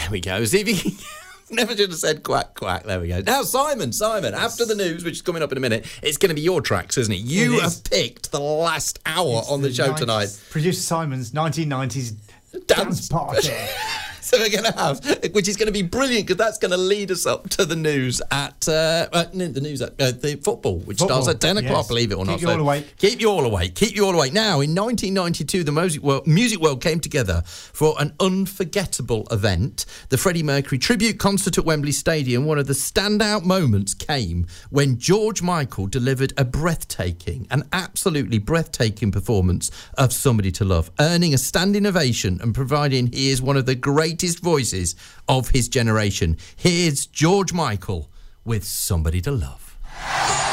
There we go. See if you can... Never should have said quack, quack. There we go. Now, Simon, after the news, which is coming up in a minute, it's going to be your tracks, isn't it? You have picked the last hour on the show tonight. Producer Simon's 1990s dance party. So we're going to have, which is going to be brilliant because that's going to lead us up to the news at the football, which starts at 10 o'clock, believe it or not. Keep you all awake. Keep you all awake. Keep you all awake. Now, in 1992, the music world came together for an unforgettable event. The Freddie Mercury tribute concert at Wembley Stadium. One of the standout moments came when George Michael delivered an absolutely breathtaking performance of Somebody to Love, earning a standing ovation and providing he is one of the greatest voices of his generation. Here's George Michael with Somebody to Love.